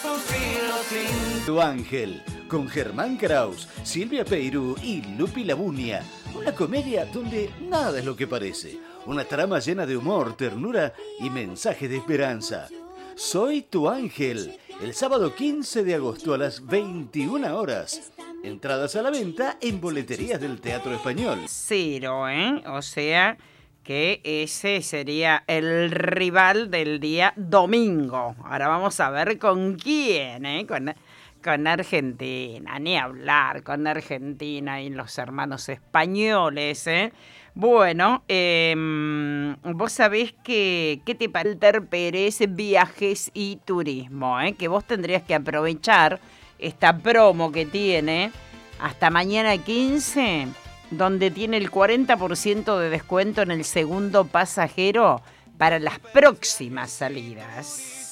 Tu Ángel, con Germán Kraus, Silvia Peirú y Lupi Labunia. Una comedia donde nada es lo que parece. Una trama llena de humor, ternura y mensajes de esperanza. Soy tu Ángel, el sábado 15 de agosto a las 21 horas. Entradas a la venta en boleterías del Teatro Español. Cero, O sea que ese sería el rival del día domingo. Ahora vamos a ver con quién, con Argentina, ni hablar, con Argentina y los hermanos españoles, Bueno, vos sabés que ¿qué te parece Walter Pérez Viajes y Turismo? Que vos tendrías que aprovechar esta promo que tiene hasta mañana 15, donde tiene el 40% de descuento en el segundo pasajero para las próximas salidas.